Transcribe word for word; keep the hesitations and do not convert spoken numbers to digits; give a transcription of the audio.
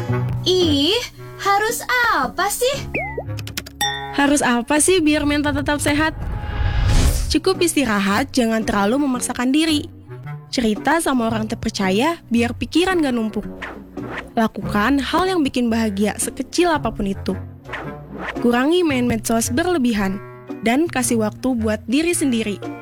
Ih, harus apa sih? Harus apa sih biar mental tetap sehat? Cukup istirahat, jangan terlalu memaksakan diri. Cerita sama orang terpercaya biar pikiran gak numpuk. Lakukan hal yang bikin bahagia sekecil apapun itu. Kurangi main medsos berlebihan dan kasih waktu buat diri sendiri.